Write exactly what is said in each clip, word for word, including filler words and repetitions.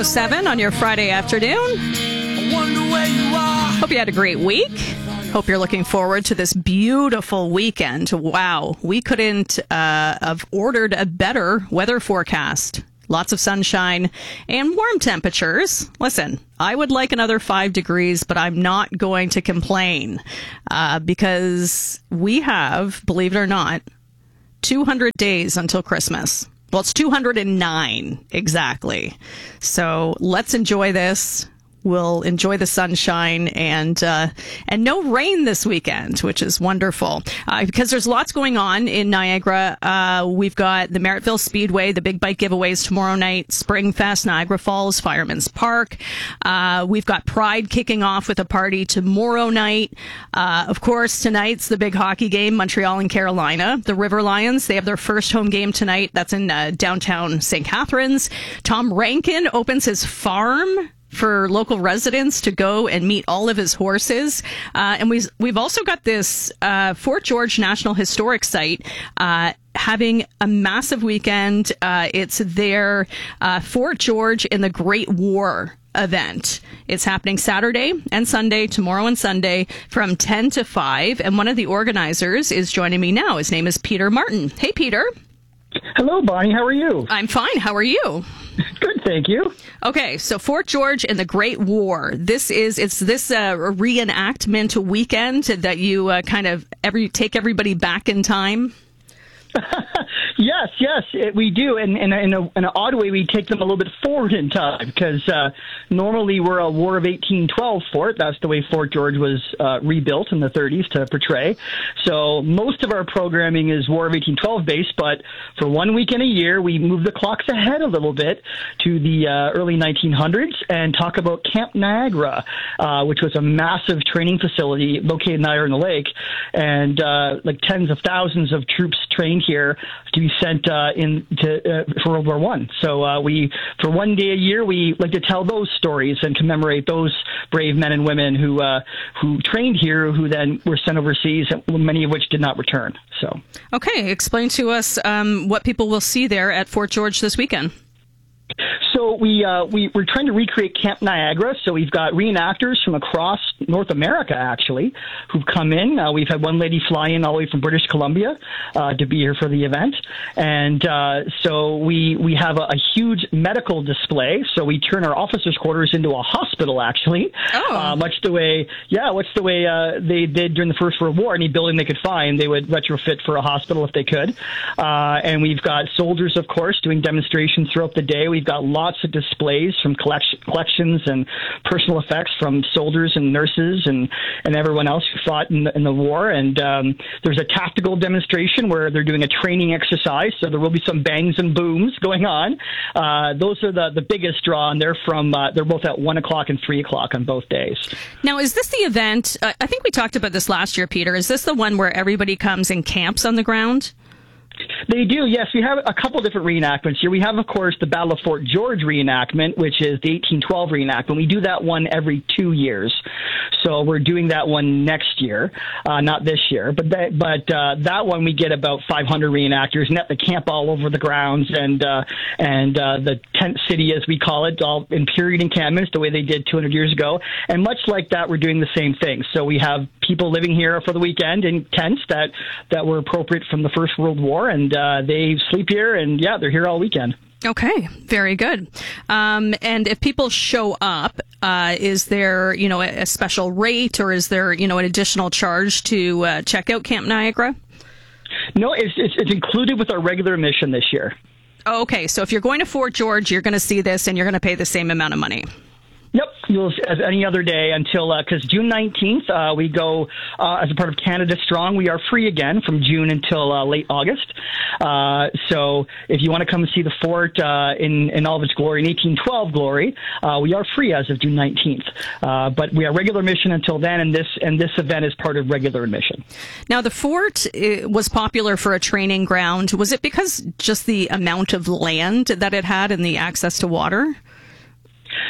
oh seven on your Friday afternoon. I wonder where you are. Hope you had a great week. Hope you're looking forward to this beautiful weekend. Wow, we couldn't uh, have ordered a better weather forecast. Lots of sunshine and warm temperatures. Listen, I would like another five degrees, but I'm not going to complain uh, because we have, believe it or not, two hundred days until Christmas. Well, it's two hundred nine exactly. So let's enjoy this. We'll enjoy the sunshine and uh, and no rain this weekend, which is wonderful uh, because there's lots going on in Niagara. Uh, we've got the Merrittville Speedway, the big bike giveaways tomorrow night, Spring Fest, Niagara Falls, Fireman's Park. Uh, we've got Pride kicking off with a party tomorrow night. Uh, of course, tonight's the big hockey game, Montreal and Carolina. The River Lions, they have their first home game tonight. That's in uh, downtown Saint Catharines. Tom Rankin opens his farm for local residents to go and meet all of his horses. Uh, and we've, we've also got this uh, Fort George National Historic Site uh, having a massive weekend. Uh, it's their uh, Fort George in the Great War event. It's happening Saturday and Sunday, tomorrow and Sunday from ten to five. And one of the organizers is joining me now. His name is Peter Martin. Hey, Peter. Hello, Bonnie. How are you? I'm fine. How are you? Good, thank you. Okay, so Fort George and the Great War. This is it's this uh, reenactment weekend that you uh, kind of every take everybody back in time. Yes, yes, it, we do. And, and in, a, in an odd way, we take them a little bit forward in time because uh, normally we're a War of eighteen twelve fort. That's the way Fort George was uh, rebuilt in the thirties to portray. So most of our programming is War of eighteen twelve based, but for one weekend a year, we move the clocks ahead a little bit to the uh, early nineteen hundreds and talk about Camp Niagara, uh, which was a massive training facility located in Niagara on the Lake, and uh, like tens of thousands of troops trained here to be sent uh, in to, uh, for World War One. So uh, we, for one day a year, we like to tell those stories and commemorate those brave men and women who uh, who trained here, who then were sent overseas, many of which did not return. So, okay, explain to us um, what people will see there at Fort George this weekend. So we, uh, we, we're trying to recreate Camp Niagara. So we've got reenactors from across North America, actually, who've come in. Uh, we've had one lady fly in all the way from British Columbia uh, to be here for the event. And uh, so we, we have a, a huge medical display. So we turn our officers' quarters into a hospital, actually. Oh. Uh, much the way, yeah, much the way uh, they did during the First World War. Any building they could find, they would retrofit for a hospital if they could. Uh, and we've got soldiers, of course, doing demonstrations throughout the day. We've got lots of displays from collection, collections and personal effects from soldiers and nurses and, and everyone else who fought in the, in the war. And um, there's a tactical demonstration where they're doing a training exercise, so there will be some bangs and booms going on. Uh, those are the, the biggest draw, and they're from uh, they're both at one o'clock and three o'clock on both days. Now, is this the event? Uh, I think we talked about this last year, Peter. Is this the one where everybody comes and camps on the ground? They do, yes. We have a couple different reenactments here. We have, of course, the Battle of Fort George reenactment, which is the eighteen twelve reenactment. We do that one every two years. So we're doing that one next year, uh, not this year. But that, but uh, that one we get about five hundred reenactors, and they camp all over the grounds and uh, and uh, the tent city, as we call it, all in period encampments, the way they did two hundred years ago. And much like that, we're doing the same thing. So we have people living here for the weekend in tents that, that were appropriate from the First World War, and uh, they sleep here, and yeah, they're here all weekend. Okay, very good. Um, and if people show up, uh, is there, you know, a, a special rate, or is there, you know, an additional charge to uh, check out Camp Niagara? No, it's, it's it's included with our regular admission this year. Oh, okay, so if you're going to Fort George, you're going to see this, and you're going to pay the same amount of money. Yep, you'll as any other day until because uh, June nineteenth uh, we go uh, as a part of Canada Strong. We are free again from June until uh, late August. Uh, so if you want to come and see the fort uh, in in all of its glory, in eighteen twelve glory, uh, we are free as of June nineteenth. Uh, but we are regular admission until then, and this and this event is part of regular admission. Now, the fort uh, was popular for a training ground. Was it because just the amount of land that it had and the access to water?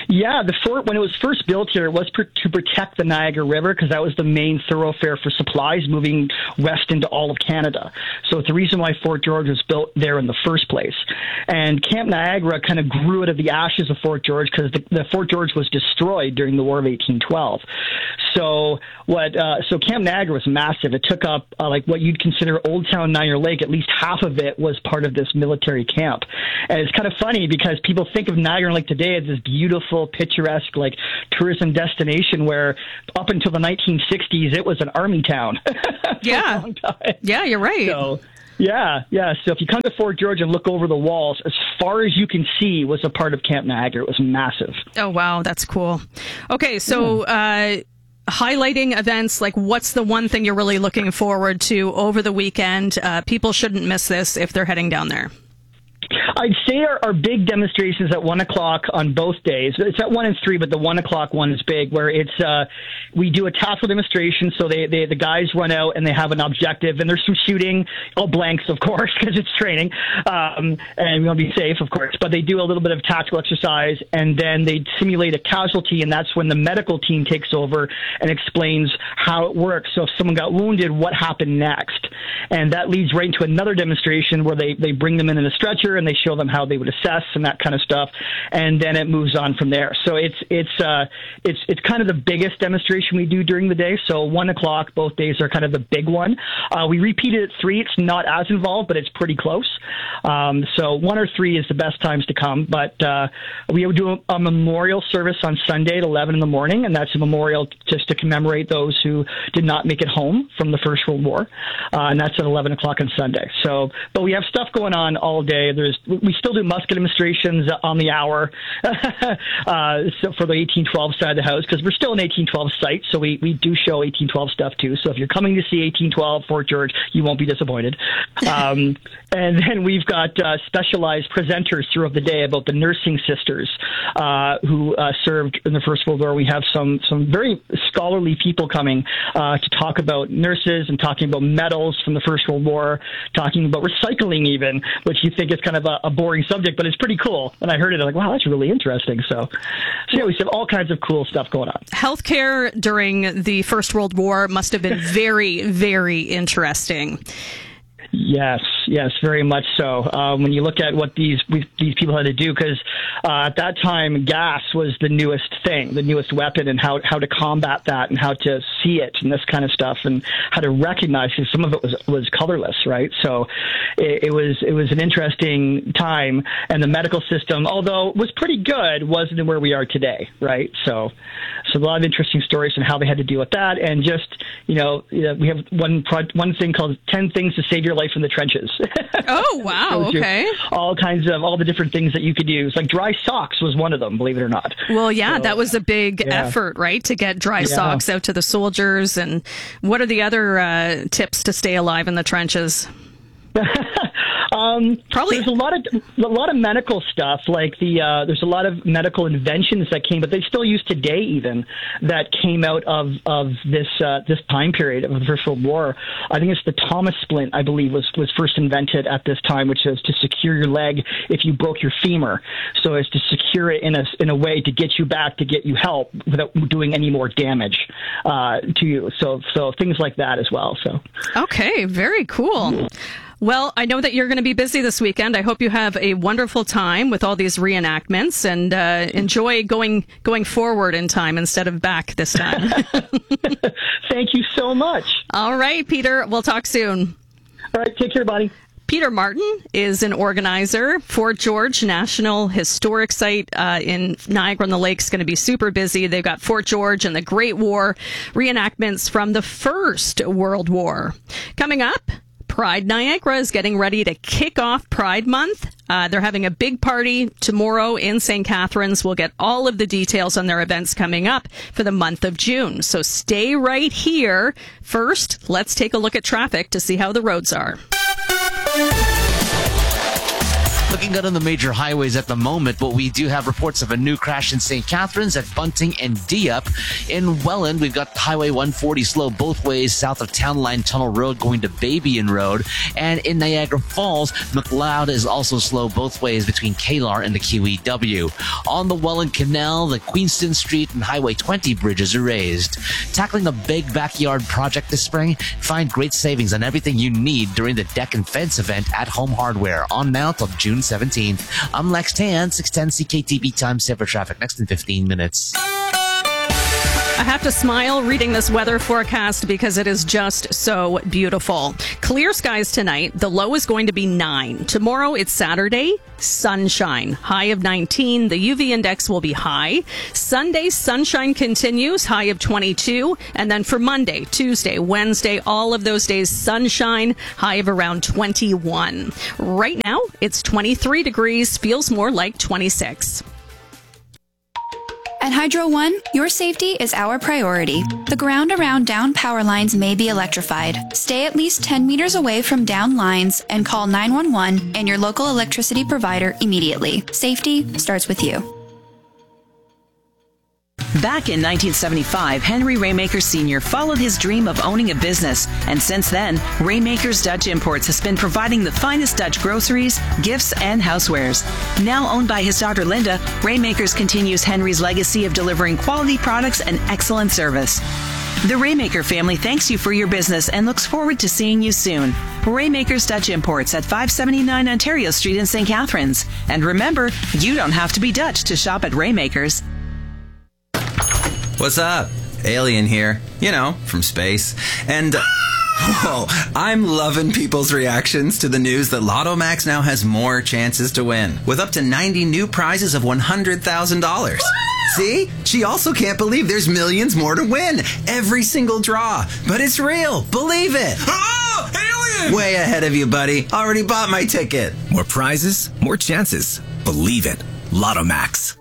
Yeah, the fort, when it was first built here, it was pr- to protect the Niagara River because that was the main thoroughfare for supplies moving west into all of Canada. So it's the reason why Fort George was built there in the first place. And Camp Niagara kind of grew out of the ashes of Fort George because the, the Fort George was destroyed during the War of eighteen twelve. So what? Uh, so Camp Niagara was massive. It took up uh, like what you'd consider Old Town Niagara Lake. At least half of it was part of this military camp. And it's kind of funny because people think of Niagara Lake today as this beautiful, picturesque, like tourism destination where up until the nineteen sixties it was an army town. Yeah, a long time. Yeah, you're right. So, yeah, yeah. So if you come to Fort George and look over the walls, as far as you can see was a part of Camp Niagara. It was massive. Oh, wow. That's cool. Okay, so uh, highlighting events, like what's the one thing you're really looking forward to over the weekend? Uh, people shouldn't miss this if they're heading down there. I'd say our, our big demonstrations at one o'clock on both days. It's at one and three, but the one o'clock one is big, where it's uh, we do a tactical demonstration. So they, they the guys run out and they have an objective, and there's some shooting, all blanks, of course, because it's training, um, and we want to be safe, of course. But they do a little bit of tactical exercise, and then they simulate a casualty, and that's when the medical team takes over and explains how it works. So if someone got wounded, what happened next, and that leads right into another demonstration where they they bring them in in a stretcher and they show them how they would assess and that kind of stuff, and then it moves on from there. So it's it's uh, it's it's kind of the biggest demonstration we do during the day. So one o'clock, both days are kind of the big one. Uh, we repeat it at three. It's not as involved, but it's pretty close. Um, so one or three is the best times to come. But uh, we do a, a memorial service on Sunday at eleven in the morning, and that's a memorial just to commemorate those who did not make it home from the First World War, uh, and that's at eleven o'clock on Sunday. So, but we have stuff going on all day. There's we still do musket demonstrations on the hour uh, so for the eighteen twelve side of the house, because we're still an eighteen twelve site, so we, we do show eighteen twelve stuff too. So if you're coming to see eighteen twelve Fort George, you won't be disappointed. Um, and then we've got uh, specialized presenters throughout the day about the nursing sisters uh, who uh, served in the First World War. We have some some very scholarly people coming uh, to talk about nurses and talking about medals from the First World War, talking about recycling even, which you think is kind of a, a boring subject, but it's pretty cool. And I heard it, I'm like, wow, that's really interesting. So, so yeah, we have all kinds of cool stuff going on. Healthcare during the First World War must have been very, very interesting. Yes, yes, very much so. Um, when you look at what these we, these people had to do, because uh, at that time, gas was the newest thing, the newest weapon, and how how to combat that, and how to see it, and this kind of stuff, and how to recognize it. Some of it was was colorless, right? So it, it was it was an interesting time, and the medical system, although it was pretty good, wasn't where we are today, right? So so a lot of interesting stories on how they had to deal with that, and just you know, you know we have one pro- one thing called ten Things to Save Your Life in the Trenches. Oh, wow. Okay. All kinds of, all the different things that you could use. Like dry socks was one of them, believe it or not. Well, yeah, so, that was a big yeah. effort, right? To get dry yeah. socks out to the soldiers. And what are the other uh, tips to stay alive in the trenches? um, Probably there's a lot of a lot of medical stuff. Like the uh, there's a lot of medical inventions that came, but they still use today even that came out of of this uh, this time period of the First World War. I think it's the Thomas splint, I believe, was was first invented at this time, which is to secure your leg if you broke your femur. So it's to secure it in a in a way to get you back, to get you help without doing any more damage uh, to you. So so things like that as well. So okay, very cool. Well, I know that you're going to be busy this weekend. I hope you have a wonderful time with all these reenactments, and uh, enjoy going going forward in time instead of back this time. Thank you so much. All right, Peter. We'll talk soon. All right. Take care, buddy. Peter Martin is an organizer. Fort George National Historic Site uh, in Niagara-on-the-Lake is going to be super busy. They've got Fort George and the Great War reenactments from the First World War. Coming up, Pride Niagara is getting ready to kick off Pride Month. Uh, they're having a big party tomorrow in Saint Catharines. We'll get all of the details on their events coming up for the month of June. So stay right here. First, let's take a look at traffic to see how the roads are. The looking good on the major highways at the moment, but we do have reports of a new crash in Saint Catharines at Bunting and Dieppe. In Welland, we've got Highway one forty slow both ways south of Town Line Tunnel Road going to Babyan Road. And in Niagara Falls, McLeod is also slow both ways between Kalar and the Q E W. On the Welland Canal, the Queenston Street and Highway twenty bridges are raised. Tackling a big backyard project this spring? Find great savings on everything you need during the Deck and Fence event at Home Hardware on now till June seventeenth. I'm Lex Tan, six ten C K T B time saver traffic next in fifteen minutes. I have to smile reading this weather forecast because it is just so beautiful. Clear skies tonight. The low is going to be nine. Tomorrow, it's Saturday. Sunshine. High of nineteen. The U V index will be high. Sunday, sunshine continues. High of twenty-two. And then for Monday, Tuesday, Wednesday, all of those days, sunshine. High of around twenty-one. Right now, it's twenty-three degrees. Feels more like twenty-six. At Hydro One, your safety is our priority. The ground around down power lines may be electrified. Stay at least ten meters away from down lines and call nine one one and your local electricity provider immediately. Safety starts with you. Back in nineteen seventy-five, Henry Raymaker Senior followed his dream of owning a business, and since then, Raymaker's Dutch Imports has been providing the finest Dutch groceries, gifts, and housewares. Now owned by his daughter Linda, Raymakers continues Henry's legacy of delivering quality products and excellent service. The Raymaker family thanks you for your business and looks forward to seeing you soon. Raymaker's Dutch Imports at five seventy-nine Ontario Street in Saint Catharines. And remember, you don't have to be Dutch to shop at Raymaker's. What's up? Alien here. You know, from space. And, uh, whoa, I'm loving people's reactions to the news that Lotto Max now has more chances to win, with up to ninety new prizes of one hundred thousand dollars. See? She also can't believe there's millions more to win. Every single draw. But it's real. Believe it. Oh, alien! Way ahead of you, buddy. Already bought my ticket. More prizes, more chances. Believe it. Lotto Max.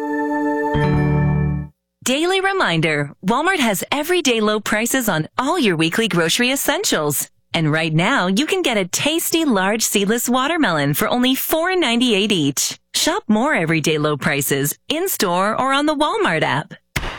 Daily reminder, Walmart has everyday low prices on all your weekly grocery essentials. And right now, you can get a tasty large seedless watermelon for only four ninety-eight each. Shop more everyday low prices in-store or on the Walmart app.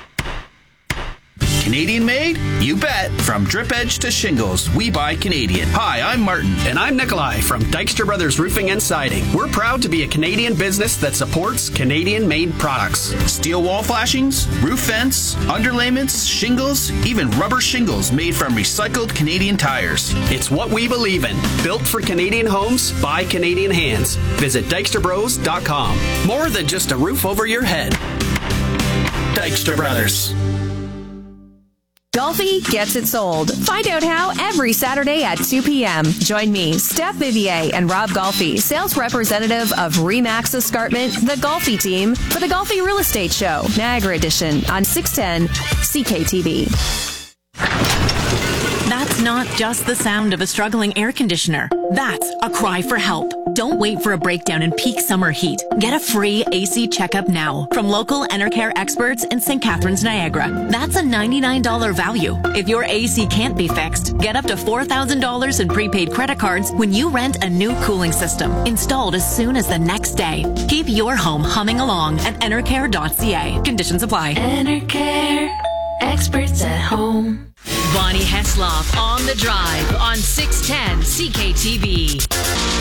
Canadian made? You bet. From drip edge to shingles, we buy Canadian. Hi, I'm Martin. And I'm Nikolai from Dykstra Brothers Roofing and Siding. We're proud to be a Canadian business that supports Canadian-made products. Steel wall flashings, roof vents, underlayments, shingles, even rubber shingles made from recycled Canadian tires. It's what we believe in. Built for Canadian homes by Canadian hands. Visit Dykstra Bros dot com. More than just a roof over your head. Dykstra Brothers. Golfi gets it sold. Find out how every Saturday at two p.m. Join me, Steph Vivier, and Rob Golfi, sales representative of Remax Escarpment, the Golfi team, for the Golfi Real Estate Show, Niagara Edition, on six ten C K T V. That's not just the sound of a struggling air conditioner. That's a cry for help. Don't wait for a breakdown in peak summer heat. Get a free A C checkup now from local Enercare experts in Saint Catharines, Niagara. That's a ninety-nine dollars value. If your A C can't be fixed, get up to four thousand dollars in prepaid credit cards when you rent a new cooling system, installed as soon as the next day. Keep your home humming along at enercare dot c a. Conditions apply. Enercare, experts at home. Bonnie Hesloff on the drive on six ten C K T V.